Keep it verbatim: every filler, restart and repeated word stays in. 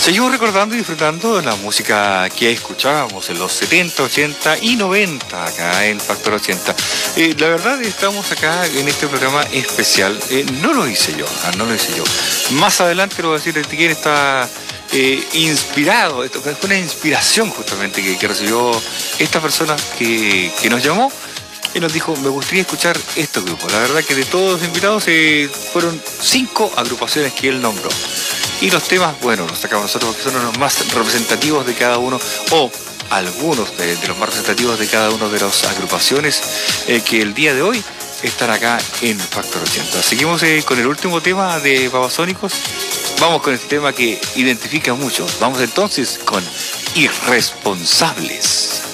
Seguimos recordando y disfrutando la música que escuchábamos en los setenta, ochenta y noventa acá en Factor ochenta. Eh, la verdad estamos acá en este programa especial. Eh, no lo hice yo, ah, no lo hice yo. Más adelante lo voy a decir de quién está eh, inspirado. Esto fue una inspiración justamente que, que recibió esta persona que, que nos llamó. Y nos dijo, me gustaría escuchar estos grupos. La verdad que de todos los invitados eh, fueron cinco agrupaciones que él nombró. Y los temas, bueno, los sacamos nosotros porque son los más representativos de cada uno, o algunos de, de los más representativos de cada una de las agrupaciones eh, que el día de hoy están acá en Factor ochenta. Seguimos eh, con el último tema de Babasónicos. Vamos con este tema que identifica mucho. Vamos entonces con Irresponsables.